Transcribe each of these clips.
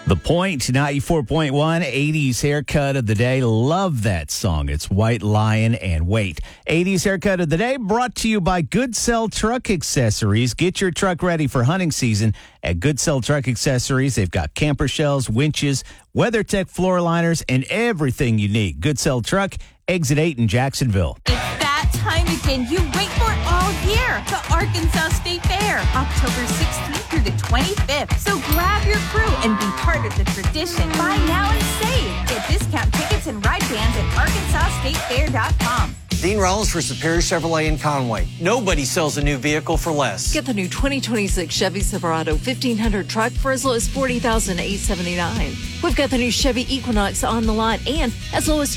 The Point, 94.1, 80s haircut of the day. Love that song. It's White Lion and Wait. 80s haircut of the day brought to you by Good Cell Truck Accessories. Get your truck ready for hunting season at Good Cell Truck Accessories. They've got camper shells, winches, WeatherTech floor liners, and everything you need. Good Cell Truck, Exit 8 in Jacksonville. It's that time again. You wait for it all year. The Arkansas State Fair, October 16th through the 25th. So grab your crew and be part of the tradition. Buy now and save. Get discount tickets and ride bands at ArkansasStateFair.com. Dean Rollins for Superior Chevrolet in Conway. Nobody sells a new vehicle for less. Get the new 2026 Chevy Silverado 1500 truck for as low as $40,879. We've got the new Chevy Equinox on the lot and as low as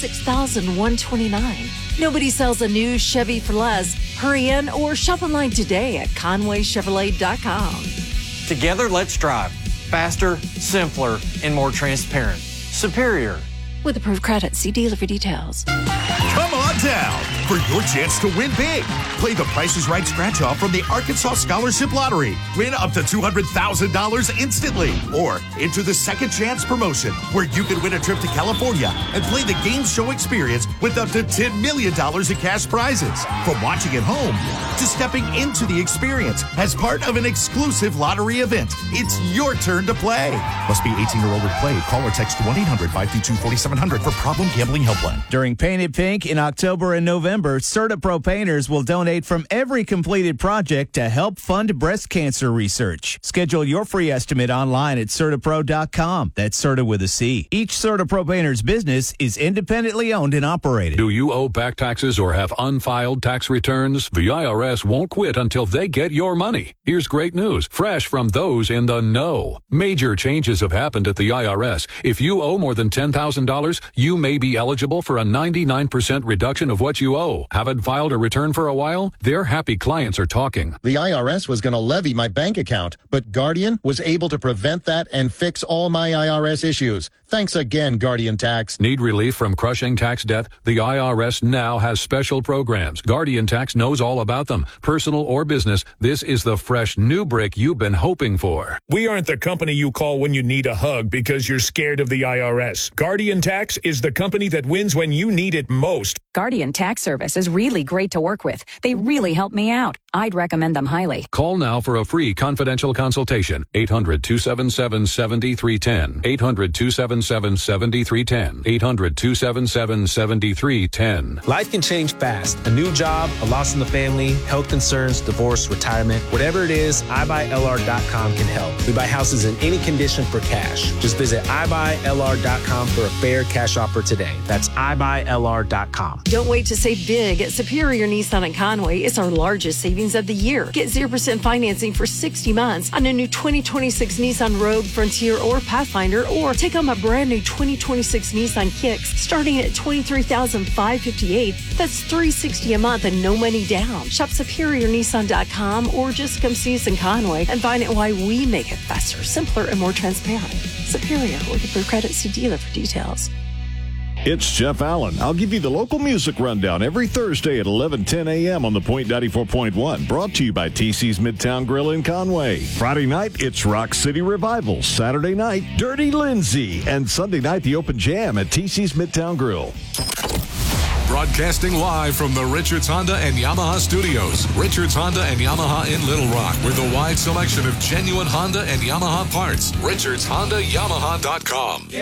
$26,129. Nobody sells a new Chevy for less. Hurry in or shop online today at ConwayChevrolet.com. Together, let's drive. Faster, simpler, and more transparent. Superior. With approved credit, see dealer for details. Come on down for your chance to win big. Play the Price is Right scratch-off from the Arkansas Scholarship Lottery. Win up to $200,000 instantly. Or enter the Second Chance promotion, where you can win a trip to California and play the game show experience with up to $10 million in cash prizes. From watching at home to stepping into the experience as part of an exclusive lottery event. It's your turn to play. Must be 18 or older to play. Call or text 1-800-522-4700 for Problem Gambling Helpline. During Paint It Pink in October and November, CertaPro Painters will donate from every completed project to help fund breast cancer research. Schedule your free estimate online at CertaPro.com. That's Certa with a C. Each CertaPro Painters business is independently owned and operated. Do you owe back taxes or have unfiled tax returns? The IRS won't quit until they get your money. Here's great news, fresh from those in the know. Major changes have happened at the IRS. If you owe more than $10,000, you may be eligible for a 99% reduction of what you owe. Haven't filed a return for a while? Their happy clients are talking. The IRS was going to levy my bank account, but Guardian was able to prevent that and fix all my IRS issues. Thanks again, Guardian Tax. Need relief from crushing tax debt? The IRS now has special programs. Guardian Tax knows all about them. Personal or business, this is the fresh new brick you've been hoping for. We aren't the company you call when you need a hug because you're scared of the IRS. Guardian Tax is the company that wins when you need it most. Guardian Tax Service is really great to work with. They really help me out. I'd recommend them highly. Call now for a free confidential consultation. 800-277-7310. 800-277-7310. 800-277-7310. Life can change fast. A new job, a loss in the family, health concerns, divorce, retirement. Whatever it is, iBuyLR.com can help. We buy houses in any condition for cash. Just visit iBuyLR.com for a fair cash offer today. That's iBuyLR.com. Don't wait to save big at Superior Nissan in Conway. It's our largest savings of the year. Get 0% financing for 60 months on a new 2026 Nissan Rogue, Frontier, or Pathfinder, or take home a brand new 2026 Nissan Kicks starting at $23,558. That's $360 a month and no money down. Shop SuperiorNissan.com or just come see us in Conway and find out why we make it faster, simpler, and more transparent. Superior, with approved credit, see dealer for details. It's Jeff Allen. I'll give you the local music rundown every Thursday at 11:10 a.m. on The Point 94.1. Brought to you by TC's Midtown Grill in Conway. Friday night, it's Rock City Revival. Saturday night, Dirty Lindsay. And Sunday night, the Open Jam at TC's Midtown Grill. Broadcasting live from the Richards Honda and Yamaha studios. Richards Honda and Yamaha in Little Rock with a wide selection of genuine Honda and Yamaha parts. RichardsHondaYamaha.com.